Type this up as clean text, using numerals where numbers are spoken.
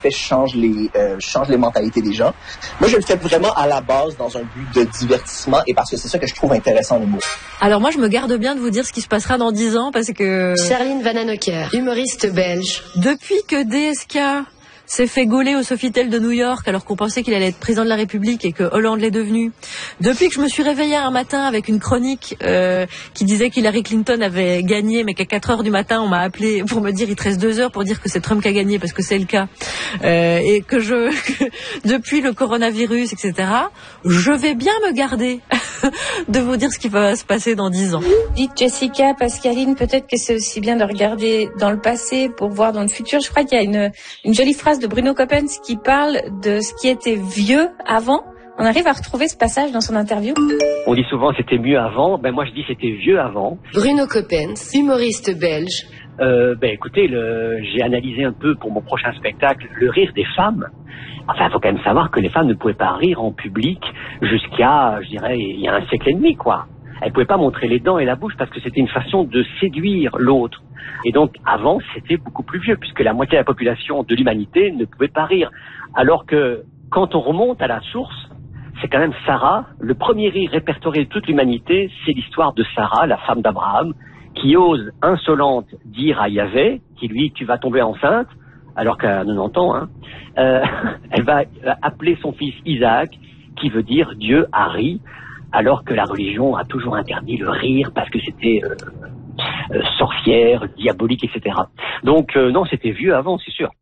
change les mentalités des gens. Moi, je le fais vraiment à la base dans un but de divertissement et parce que c'est ça que je trouve intéressant en humour. Alors moi, je me garde bien de vous dire ce qui se passera dans 10 ans parce que... Charline Vanhoenacker, humoriste belge. Depuis que DSK s'est fait gauler au Sofitel de New York alors qu'on pensait qu'il allait être président de la République et que Hollande l'est devenu. Depuis que je me suis réveillée un matin avec une chronique qui disait qu'Hillary Clinton avait gagné mais qu'à 4 heures du matin on m'a appelé pour me dire il te reste 2 heures pour dire que c'est Trump qui a gagné parce que c'est le cas et que depuis le coronavirus etc. je vais bien me garder de vous dire ce qui va se passer dans 10 ans. Dites Jessica, Pascaline, peut-être que c'est aussi bien de regarder dans le passé pour voir dans le futur. Je crois qu'il y a une jolie phrase de Bruno Coppens qui parle de ce qui était vieux avant. On arrive à retrouver ce passage dans son interview. On dit souvent c'était mieux avant. Ben moi je dis c'était vieux avant. Bruno Coppens, humoriste belge. Écoutez, j'ai analysé un peu pour mon prochain spectacle le rire des femmes. Enfin, il faut quand même savoir que les femmes ne pouvaient pas rire en public jusqu'à, je dirais, il y a un siècle et demi, quoi. Elles ne pouvaient pas montrer les dents et la bouche parce que c'était une façon de séduire l'autre. Et donc, avant, c'était beaucoup plus vieux puisque la moitié de la population de l'humanité ne pouvait pas rire. Alors que, quand on remonte à la source, c'est quand même Sarah, le premier rire répertorié de toute l'humanité, c'est l'histoire de Sarah, la femme d'Abraham, qui ose insolente dire à Yahvé, qui lui, tu vas tomber enceinte, alors qu'à 90 ans, elle va appeler son fils Isaac, qui veut dire Dieu a ri, alors que la religion a toujours interdit le rire parce que c'était sorcière, diabolique, etc. Donc non, c'était vieux avant, c'est sûr.